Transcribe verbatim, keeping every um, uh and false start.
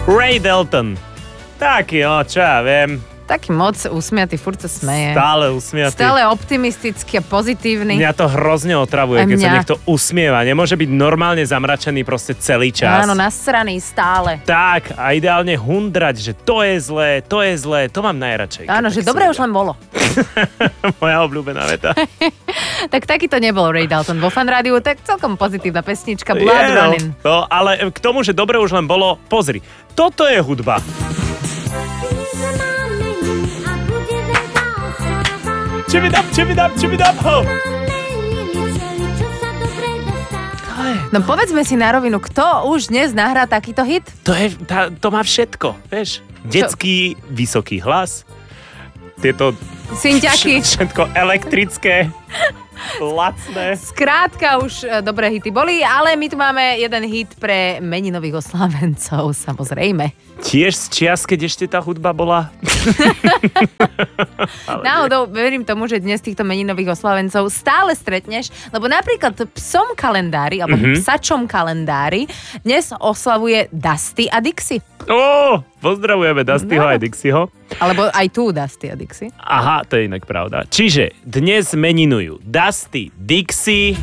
Ray Dalton. Taký, no, čo ja viem. Taký moc usmiatý, furt sa smeje. Stále usmiatý. Stále optimistický a pozitívny. Mňa to hrozne otravuje, A keď sa mňa. niekto usmieva. Nemôže byť normálne zamračený proste celý čas. Áno, nasraný stále. Tak, a ideálne hundrať, že to je zlé, to je zlé, to mám najradšej. Áno, že dobre už len bolo. Moja obľúbená veta. Tak taký to nebol Ray Dalton vo Fan Rádiu, tak celkom pozitívna pesnička Blood Je, no. Running. No, ale k tomu, že dobre už len bolo, pozri, toto je hudba. Čibidap, čibidap, čibidap, ho! No povedzme si na rovinu, kto už dnes nahrá takýto hit? To, je, tá, to má všetko, vieš. Detský, vysoký hlas, tieto Synťaky. všetko elektrické, lacné. Skrátka už e, dobré hity boli, ale my tu máme jeden hit pre meninových oslávencov, samozrejme. Tiež z čias, keď ešte tá hudba bola. Náhodou verím tomu, že dnes týchto meninových oslávencov stále stretneš, lebo napríklad v psom kalendári, alebo Mhm. v psačom kalendári dnes oslavuje Dusty a Dixie. Ó, pozdravujeme Dustyho No. aj Dixieho. Alebo aj tu Dusty a Dixie. Aha, to je inak pravda. Čiže dnes meninujú Dusty, Dixie,